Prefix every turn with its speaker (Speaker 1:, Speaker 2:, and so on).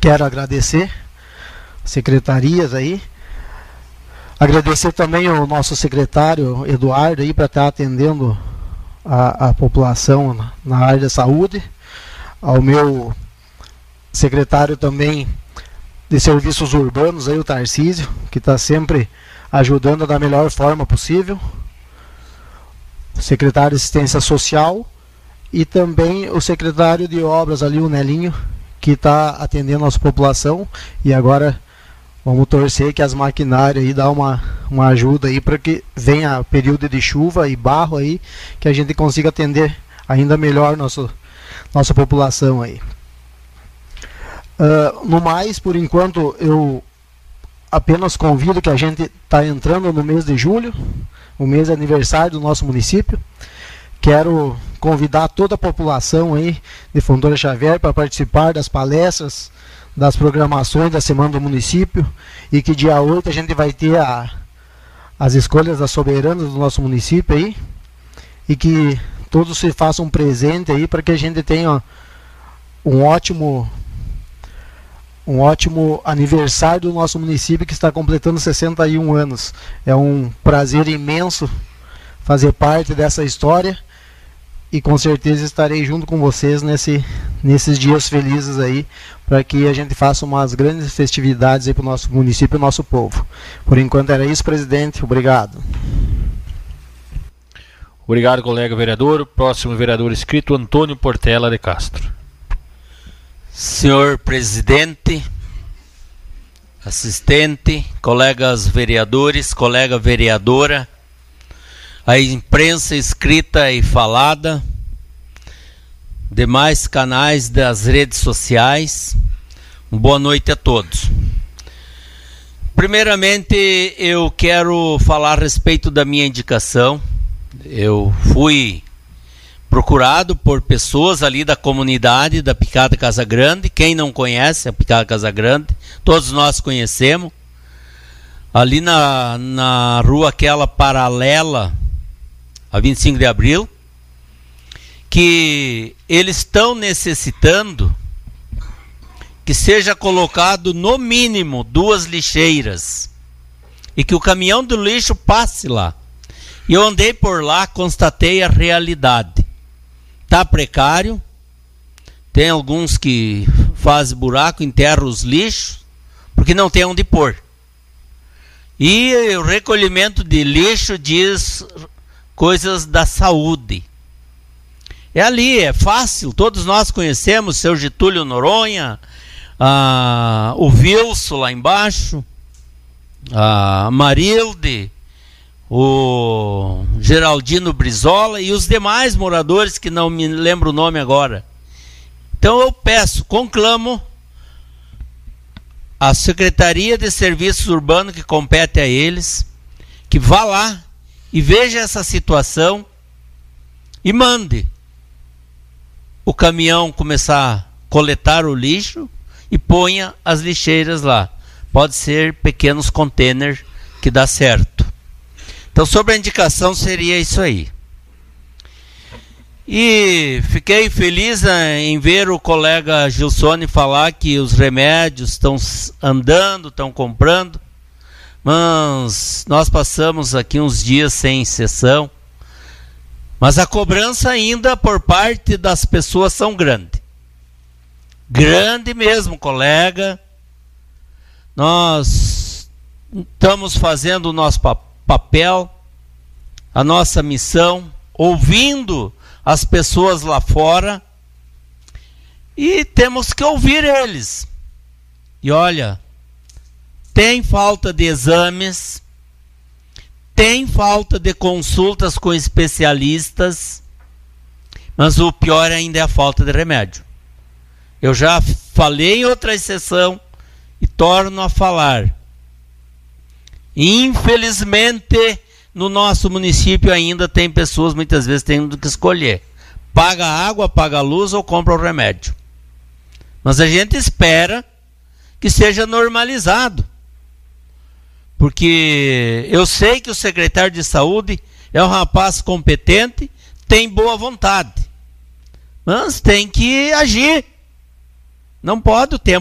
Speaker 1: quero agradecer secretarias aí, agradecer também ao nosso secretário Eduardo aí para estar atendendo a população na área da saúde, ao meu secretário também de serviços urbanos aí, o Tarcísio, que está sempre ajudando da melhor forma possível, o secretário de assistência social e também o secretário de obras ali, o Nelinho, que está atendendo a nossa população. E agora vamos torcer que as maquinárias aí dá uma ajuda aí para que venha período de chuva e barro aí, que a gente consiga atender ainda melhor nossa população aí. No mais, por enquanto, eu apenas convido que a gente está entrando no mês de julho, o mês de aniversário do nosso município. Quero convidar toda a população aí de Fontoura Xavier para participar das palestras, das programações da Semana do Município, e que dia 8 a gente vai ter as escolhas das soberanas do nosso município aí, e que todos se façam presente aí para que a gente tenha um ótimo aniversário do nosso município, que está completando 61 anos. É um prazer imenso fazer parte dessa história e com certeza estarei junto com vocês nesses dias felizes aí, para que a gente faça umas grandes festividades aí para o nosso município e nosso povo. Por enquanto era isso, presidente. Obrigado.
Speaker 2: Obrigado, colega vereador. Próximo vereador inscrito, Antônio Portela de Castro.
Speaker 3: Senhor presidente, assistente, colegas vereadores, colega vereadora, a imprensa escrita e falada, demais canais das redes sociais, boa noite a todos. Primeiramente, eu quero falar a respeito da minha indicação. Eu fui procurado por pessoas ali da comunidade da Picada Casa Grande. Quem não conhece a Picada Casa Grande, todos nós conhecemos. Ali na rua aquela paralela a 25 de abril, que eles estão necessitando que seja colocado no mínimo 2 lixeiras e que o caminhão do lixo passe lá. E eu andei por lá, constatei a realidade. Está precário, tem alguns que fazem buraco, enterram os lixos, porque não tem onde pôr. E o recolhimento de lixo diz coisas da saúde. É ali, é fácil, todos nós conhecemos, seu Getúlio Noronha, o Wilson lá embaixo, a Marilde, o Geraldino Brizola e os demais moradores que não me lembro o nome agora. Então eu peço, conclamo a Secretaria de Serviços Urbanos que compete a eles, que vá lá e veja essa situação e mande o caminhão começar a coletar o lixo e ponha as lixeiras lá. Pode ser pequenos containers que dá certo. Então, sobre a indicação, seria isso aí. E fiquei feliz em ver o colega Gilsone falar que os remédios estão andando, estão comprando, mas nós passamos aqui uns dias sem sessão, mas a cobrança ainda por parte das pessoas são grande. Grande mesmo, colega. Nós estamos fazendo o nosso papel, a nossa missão, ouvindo as pessoas lá fora, e temos que ouvir eles. E olha, tem falta de exames, tem falta de consultas com especialistas, mas o pior ainda é a falta de remédio. Eu já falei em outra sessão e torno a falar. Infelizmente, no nosso município ainda tem pessoas, muitas vezes, tendo que escolher. Paga a água, paga a luz ou compra o remédio. Mas a gente espera que seja normalizado. Porque eu sei que o secretário de saúde é um rapaz competente, tem boa vontade. Mas tem que agir. Não pode o tempo